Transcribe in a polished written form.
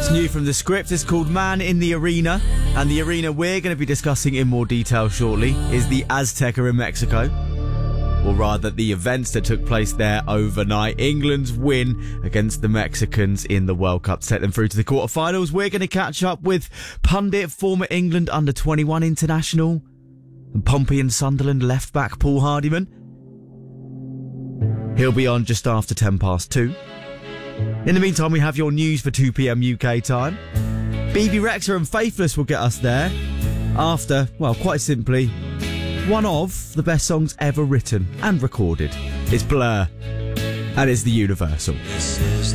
New from the script, it's called Man in the Arena, and the arena we're going to be discussing in more detail shortly is the Azteca in Mexico, or rather the events that took place there overnight. England's win against the Mexicans in the World Cup to take them through to the quarterfinals. We're going to catch up with pundit, former England under-21 international and Pompey and Sunderland left-back Paul Hardiman. He'll be on just after 2:10. In the meantime, we have your news for 2 p.m. UK time. BB Rexha and Faithless will get us there after, well, quite simply, one of the best songs ever written and recorded. It's Blur, and it's the Universal. This is